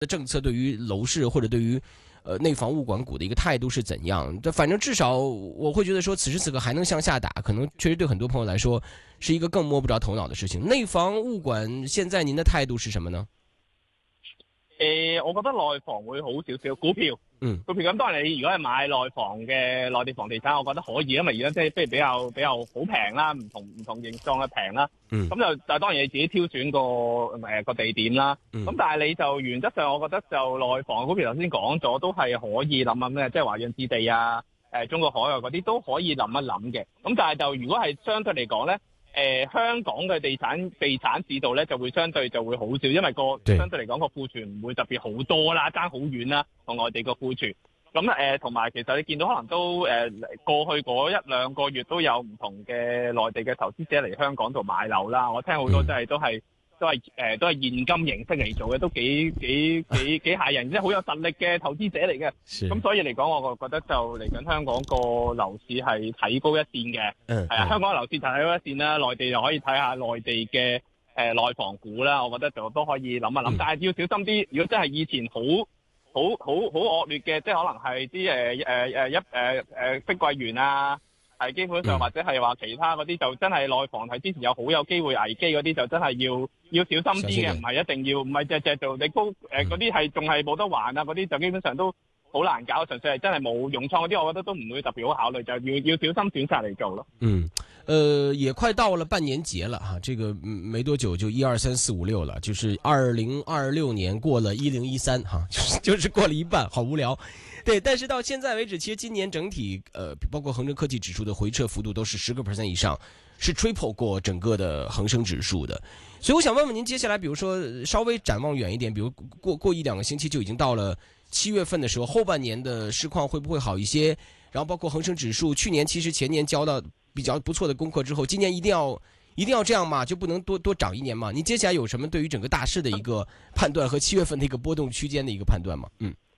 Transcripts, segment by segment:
的政策对于楼市或者对于内房物管股的一个态度是怎样？这反正至少我会觉得说，此时此刻还能向下打，可能确实对很多朋友来说是一个更摸不着头脑的事情。内房物管现在您的态度是什么呢？ 我覺得內房會好少少，股票咁當然你如果係買內房嘅內地房地產，我覺得可以，因為而家即係比較好平啦，唔同形狀嘅平啦，咁就當然你自己挑選個地點啦，咁但係你就原則上我覺得就內房股票頭先講咗都係可以諗諗嘅，即係華潤置地啊，中國海外嗰啲都可以諗一諗嘅，咁但係就如果係相對嚟講咧。香港嘅地產市道咧就會相對就會好少，因為相對嚟講個庫存唔會特別好多啦，爭好遠啦，同內地個庫存。咁同埋其實你見到可能都過去嗰一兩個月都有唔同嘅內地嘅投資者嚟香港度買樓啦。我聽好多都係現金形式嚟做嘅，都幾嚇人，即係好有實力嘅投資者嚟嘅。咁所以嚟講，我覺得就嚟緊香港個樓市係睇高一線嘅。係啊，香港嘅樓市就睇高一線啦，內地就可以睇下內地嘅內房股啦。我覺得就都可以諗一諗，但係要小心啲。如果真係以前好惡劣嘅，即係可能係啲碧桂園啊。係基本上或者係話其他嗰啲就真係內房係之前有好有機會危機嗰啲就真係要小心啲嘅，唔係一定要唔係隻做你高嗰啲係仲係冇得還啊，嗰啲就基本上都好難搞，純粹係真係冇融創嗰啲，我覺得都唔會特別好考慮，就要小心選擇嚟做咯。 也快到了半年節了哈，這個沒多久就1、2、3、4、5、6了，就是2026年過了1013哈，就是過了一半，好無聊。對，但是到現在為止，其實今年整體包括恒生科技指數的回撤幅度都是10%以上，是 triple 過整個的恒生指數的。所以我想問問您，接下來比如說稍微展望遠一點，比如過1、2個星期就已經到了7月份的時候，後半年的市況會不會好一些？然後包括恒生指數，去年其實前年交到比較不錯的功課之後，今年一定要這樣嗎？就不能多漲一年嗎？你接下來有什麼對於整個大市的一個判斷和7月份的一個波動區間的一個判斷嗎？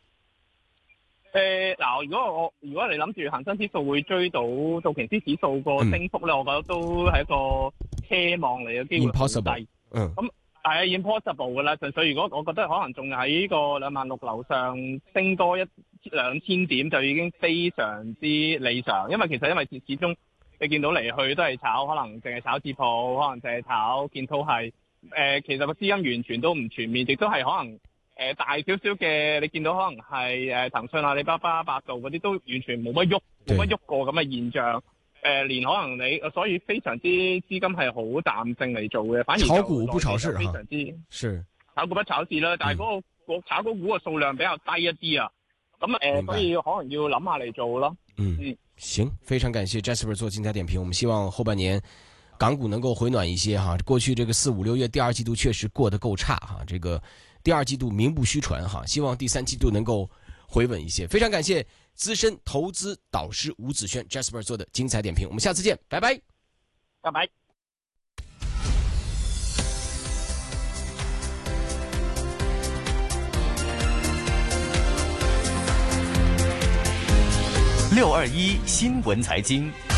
嗱，如果你諗住恒生指數會追到道瓊斯指數個升幅咧，我覺得都係一個奢望嚟嘅，機會好低。咁係 impossible 噶啦，純粹如果我覺得可能仲喺個26,000樓上升多1-2千點就已經非常之理想，因為始終你見到嚟去都係炒，可能淨係炒字鋪，可能淨係炒建滔系，其實個資金完全都唔全面，亦都係可能。大少少嘅，你見到可能係騰訊、阿里巴巴、百度嗰啲都完全冇乜喐過咁嘅現象。連可能所以非常之資金係好淡靜嚟做嘅，反而炒股不炒市非常之是炒股不炒市啦。但係嗰個炒股嘅數量比較低一啲啊，咁所以可能要諗下嚟做咯。 行，非常感謝 Jasper 做精彩點評。我們希望後半年港股能夠回暖一些哈。過去這個4、5、6月第二季度確實過得夠差哈，這個第二季度名不虛傳哈，希望第三季度能夠回穩一些。非常感謝資深投資導師吳子軒 Jasper 做的精彩點評，我們下次見，拜拜， 拜拜。 621新聞財經。